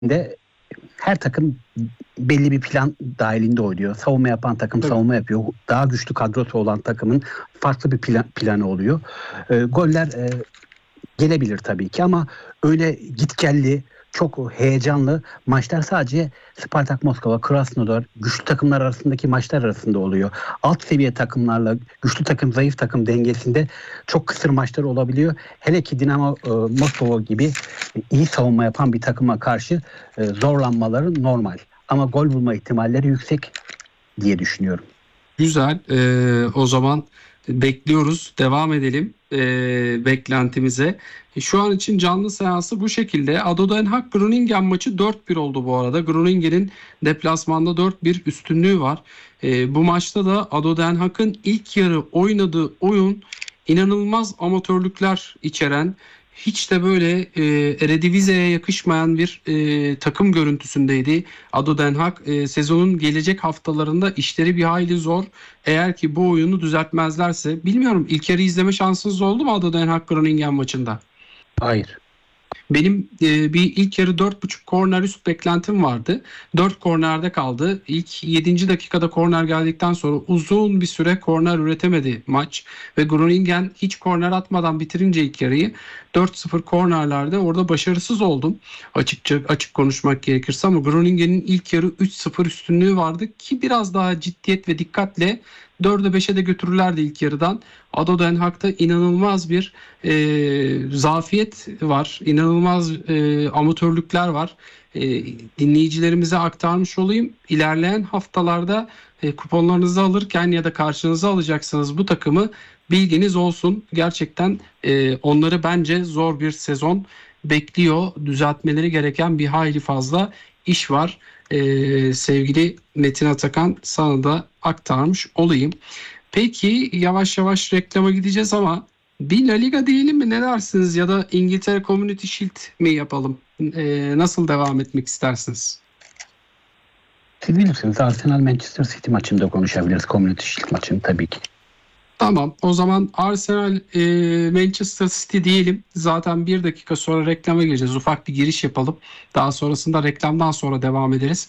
her takım belli bir plan dahilinde oynuyor. Savunma yapan takım savunma yapıyor. Daha güçlü kadrosu olan takımın farklı bir planı oluyor. Goller gelebilir tabii ki ama öyle gitgelli, çok heyecanlı maçlar sadece Spartak Moskova, Krasnodar, güçlü takımlar arasındaki maçlar arasında oluyor. Alt seviye takımlarla güçlü takım, zayıf takım dengesinde çok kısır maçlar olabiliyor. Hele ki Dinamo Moskova gibi iyi savunma yapan bir takıma karşı zorlanmaları normal. Ama gol bulma ihtimalleri yüksek diye düşünüyorum. Güzel. O zaman bekliyoruz. Devam edelim beklentimize. Şu an için canlı seansı bu şekilde. ADO Den Haag Groningen maçı 4-1 oldu bu arada. Groningen'in deplasmanda 4-1 üstünlüğü var. Bu maçta da ADO Den Haag'ın ilk yarı oynadığı oyun inanılmaz amatörlükler içeren, hiç de böyle Eredivisie'ye yakışmayan bir takım görüntüsündeydi. ADO Den Haag sezonun gelecek haftalarında işleri bir hayli zor. Eğer ki bu oyunu düzeltmezlerse, bilmiyorum, ilk yarı izleme şansınız oldu mu ADO Den Haag Groningen maçında? Hayır. Benim bir ilk yarı 4.5 korner üst beklentim vardı. 4 kornerde kaldı. İlk 7. dakikada korner geldikten sonra uzun bir süre korner üretemedi maç. Ve Groningen hiç korner atmadan bitirince ilk yarıyı 4-0 kornerlerde orada başarısız oldum. Açık konuşmak gerekirse, ama Groningen'in ilk yarı 3-0 üstünlüğü vardı ki biraz daha ciddiyet ve dikkatle 4'e 5'e de götürürlerdi ilk yarıdan. ADO Den Haag'da inanılmaz bir zafiyet var. İnanılmaz amatörlükler var. Dinleyicilerimize aktarmış olayım. İlerleyen haftalarda kuponlarınızı alırken ya da karşınıza alacaksınız bu takımı, bilginiz olsun. Gerçekten onları bence zor bir sezon bekliyor. Düzeltmeleri gereken bir hayli fazla iş var. Sevgili Metin Atakan, sana da aktarmış olayım. Peki yavaş yavaş reklama gideceğiz ama bir La Liga diyelim mi, ne dersiniz, ya da İngiltere Community Shield mi yapalım? Nasıl devam etmek istersiniz? Siz bilirsiniz, Arsenal Manchester City maçında konuşabiliriz. Community Shield maçını tabii ki. Tamam, o zaman Arsenal Manchester City diyelim. Zaten 1 dakika sonra reklama gireceğiz. Ufak bir giriş yapalım. Daha sonrasında reklamdan sonra devam ederiz.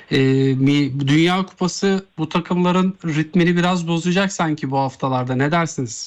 Dünya Kupası bu takımların ritmini biraz bozacak sanki bu haftalarda. Ne dersiniz?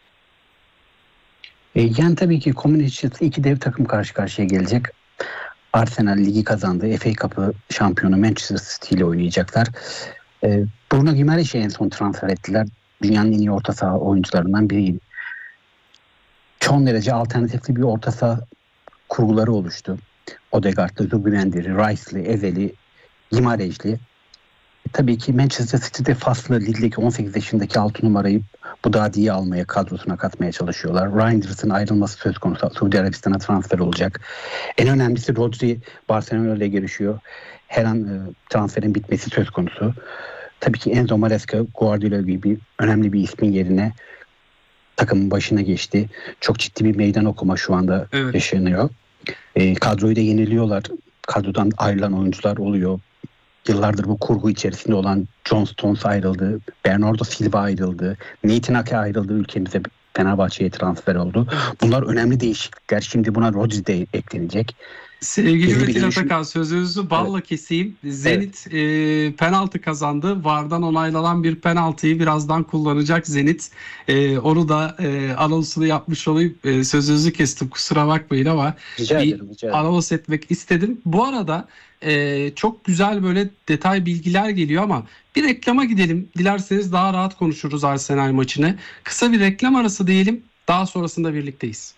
Yani tabii ki Community Shield iki dev takım karşı karşıya gelecek. Arsenal ligi kazandı. FA Cup'ı şampiyonu Manchester City ile oynayacaklar. Bruno Guimaraes'i en son transfer ettiler. Dünyanın en iyi orta saha oyuncularından biriydi. Son derece alternatifli bir orta saha kurguları oluştu. Odegaard'lı, Zubimendi'li, Rice'li, Eze'li, Guimaraes'li. Tabii ki Manchester City'de faslı ligdeki 18 yaşındaki 6 numarayı Budadi'yi almaya, kadrosuna katmaya çalışıyorlar. Reinders'ın ayrılması söz konusu. Suudi Arabistan'a transfer olacak. En önemlisi Rodri Barcelona ile görüşüyor. Her an transferin bitmesi söz konusu. Tabii ki Enzo Maresca, Guardiola gibi önemli bir ismin yerine takımın başına geçti. Çok ciddi bir meydan okuma şu anda yaşanıyor. Kadroyu da yeniliyorlar. Kadrodan ayrılan oyuncular oluyor. Yıllardır bu kurgu içerisinde olan John Stones ayrıldı. Bernardo Silva ayrıldı. Nathan Ake ayrıldı. Ülkemize, Fenerbahçe'ye transfer oldu. Bunlar önemli değişiklikler. Şimdi buna Rodri de eklenecek. Sevgili Metin Atakan, sözünüzü balla keseyim. Zenit penaltı kazandı. VAR'dan onaylanan bir penaltıyı birazdan kullanacak Zenit. Onu da anonsunu yapmış olayım. Sözünüzü kestim, kusura bakmayın ama rica ederim. Anons etmek istedim. Bu arada çok güzel böyle detay bilgiler geliyor ama bir reklama gidelim. Dilerseniz daha rahat konuşuruz Arsenal maçını. Kısa bir reklam arası diyelim. Daha sonrasında birlikteyiz.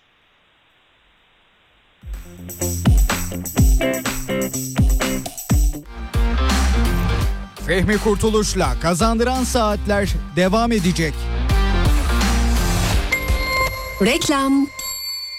Fehmi Kurtuluş'la Kazandıran Saatler devam edecek. Reklam.